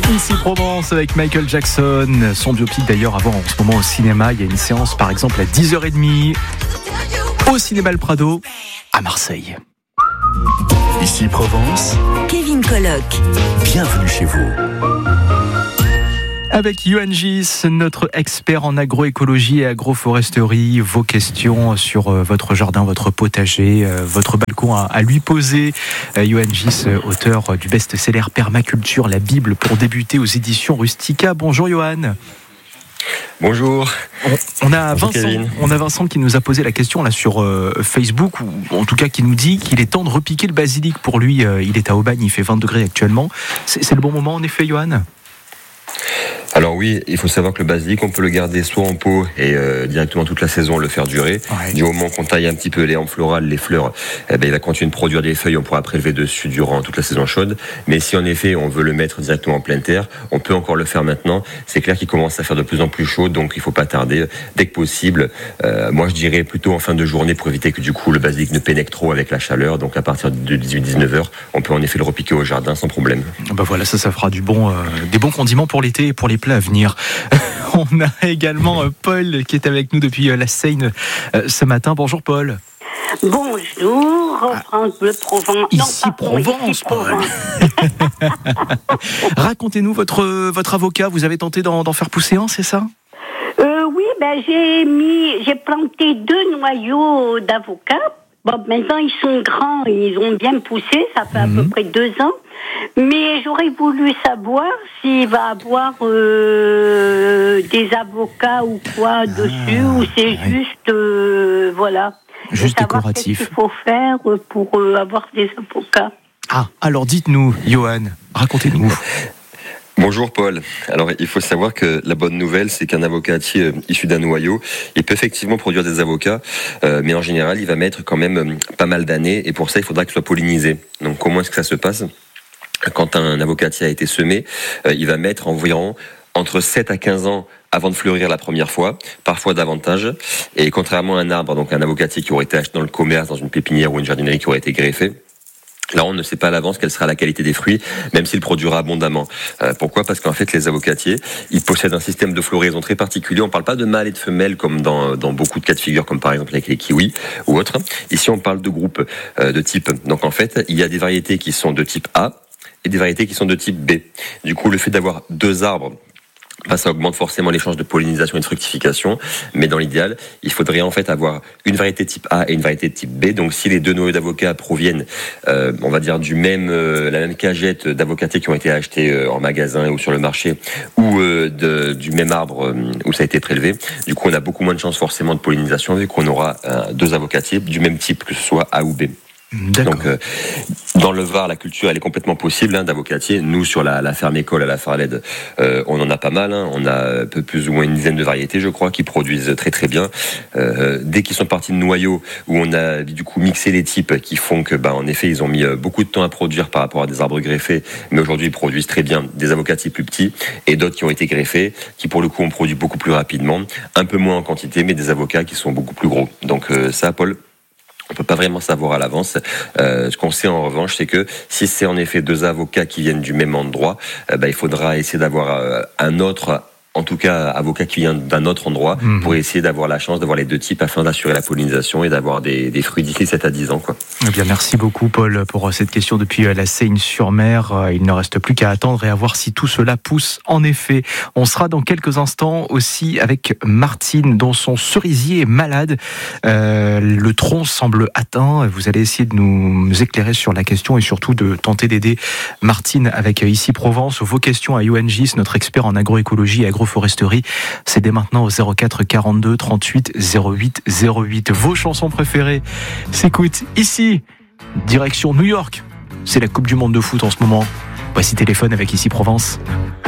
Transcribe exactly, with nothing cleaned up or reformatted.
Ici Provence avec Michael Jackson, son biopic d'ailleurs avant en ce moment au cinéma. Il y a une séance par exemple à dix heures trente au Cinéma Le Prado à Marseille. Ici Provence, Kevin Colloc. Bienvenue chez vous. Avec Johan Gis, notre expert en agroécologie et agroforesterie, vos questions sur votre jardin, votre potager, votre balcon à, à lui poser. Johan Gis, auteur du best-seller Permaculture, la Bible pour débuter aux éditions Rustica. Bonjour Johan. Bonjour. On, on a Bonjour Vincent, Kevin. on a Vincent qui nous a posé la question là sur euh, Facebook, ou en tout cas qui nous dit qu'il est temps de repiquer le basilic. Pour lui, euh, il est à Aubagne, il fait vingt degrés actuellement. C'est, c'est le bon moment en effet, Johan ? Alors oui, il faut savoir que le basilic, on peut le garder soit en pot et euh, directement toute la saison le faire durer. Ouais. Du moment qu'on taille un petit peu les hampes florales, les fleurs, eh ben, il va continuer de produire des feuilles, on pourra prélever dessus durant toute la saison chaude. Mais si en effet on veut le mettre directement en pleine terre, on peut encore le faire maintenant. C'est clair qu'il commence à faire de plus en plus chaud, donc il faut pas tarder dès que possible. Euh, moi je dirais plutôt en fin de journée pour éviter que du coup le basilic ne pénètre trop avec la chaleur. Donc à partir de dix-huit à dix-neuf heures, on peut en effet le repiquer au jardin sans problème. Bah voilà, ça, ça fera du bon, euh, des bons condiments pour l'été et pour les plats à venir. On a également euh, Paul qui est avec nous depuis euh, la Seine euh, ce matin. Bonjour Paul. Bonjour, France Bleu Provence. Ici Non, pardon, Provence, ici Paul. Racontez-nous votre, votre avocat, vous avez tenté d'en, d'en faire pousser un, c'est ça ? Euh, oui, ben j'ai mis, j'ai planté deux noyaux d'avocats. Bon, maintenant ils sont grands, ils ont bien poussé, ça fait Mmh. à peu près deux ans. Mais j'aurais voulu savoir s'il va avoir euh, des avocats ou quoi dessus, ou c'est ouais. juste, euh, voilà. Juste de savoir décoratif. Qu'est-ce qu'il faut faire pour euh, avoir des avocats. Ah, alors dites-nous, Johan, racontez-nous. Bonjour Paul. Alors il faut savoir que la bonne nouvelle, c'est qu'un avocatier euh, issu d'un noyau, il peut effectivement produire des avocats, euh, mais en général, il va mettre quand même euh, pas mal d'années, et pour ça, il faudra qu'il soit pollinisé. Donc comment est-ce que ça se passe ? Quand un avocatier a été semé, euh, il va mettre environ entre sept à quinze ans avant de fleurir la première fois, parfois davantage. Et contrairement à un arbre, donc un avocatier qui aurait été acheté dans le commerce, dans une pépinière ou une jardinerie qui aurait été greffé, là, on ne sait pas à l'avance quelle sera la qualité des fruits, même s'il produira abondamment. Euh, pourquoi ? Parce qu'en fait, les avocatiers, ils possèdent un système de floraison très particulier. On ne parle pas de mâles et de femelles comme dans, dans beaucoup de cas de figure, comme par exemple avec les kiwis ou autres. Ici, on parle de groupes, euh, de type. Donc en fait, il y a des variétés qui sont de type A et des variétés qui sont de type B. Du coup, le fait d'avoir deux arbres, bah, ça augmente forcément les chances de pollinisation et de fructification, mais dans l'idéal, il faudrait en fait avoir une variété type A et une variété type B. Donc si les deux noyaux d'avocats proviennent, euh, on va dire, du même, euh, la même cagette d'avocatiers qui ont été achetés euh, en magasin ou sur le marché, ou euh, de, du même arbre euh, où ça a été prélevé, du coup on a beaucoup moins de chances forcément de pollinisation vu qu'on aura euh, deux avocatiers du même type, que ce soit A ou B. D'accord. Donc, euh, dans le Var, la culture, elle est complètement possible hein, d'avocatiers. Nous, sur la, la ferme école à la Farlède, euh, on en a pas mal. Hein. On a un peu plus ou moins une dizaine de variétés, je crois, qui produisent très très bien. Euh, dès qu'ils sont partis de noyaux, où on a du coup mixé les types, qui font que, bah, en effet, ils ont mis beaucoup de temps à produire par rapport à des arbres greffés, mais aujourd'hui, ils produisent très bien des avocatiers plus petits et d'autres qui ont été greffés, qui pour le coup ont produit beaucoup plus rapidement, un peu moins en quantité, mais des avocats qui sont beaucoup plus gros. Donc euh, ça, Paul, on peut pas vraiment savoir à l'avance. Euh, ce qu'on sait en revanche, c'est que si c'est en effet deux avocats qui viennent du même endroit, euh, bah, il faudra essayer d'avoir euh, un autre, en tout cas avocat qui vient d'un autre endroit, mmh. pour essayer d'avoir la chance d'avoir les deux types afin d'assurer la pollinisation et d'avoir des, des fruits d'ici sept à dix ans, quoi. Eh bien, merci beaucoup Paul pour cette question depuis la Seine-sur-Mer. Il ne reste plus qu'à attendre et à voir si tout cela pousse en effet. On sera dans quelques instants aussi avec Martine dont son cerisier est malade. Euh, le tronc semble atteint. Vous allez essayer de nous éclairer sur la question et surtout de tenter d'aider Martine avec Ici Provence. Vos questions à Johan Gis, notre expert en agroécologie et agroforesterie. C'est dès maintenant au zéro quatre quarante-deux trente-huit zéro huit zéro huit. Vos chansons préférées s'écoutent ici, direction New York. C'est la Coupe du Monde de foot en ce moment. Voici Téléphone avec Ici Provence.